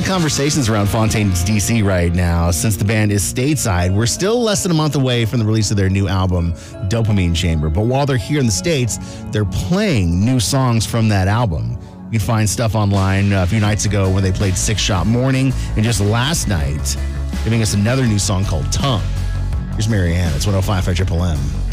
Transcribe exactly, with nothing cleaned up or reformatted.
conversations around Fontaines, D C right now. Since the band is stateside, we're still less than a month away from the release of their new album, Dopamine Chamber. But while they're here in the States, they're playing new songs from that album. You can find stuff online uh, a few nights ago when they played Six Shot Morning, and just last night, giving us another new song called Tongue. Here's Marianne. It's one oh five Triple M.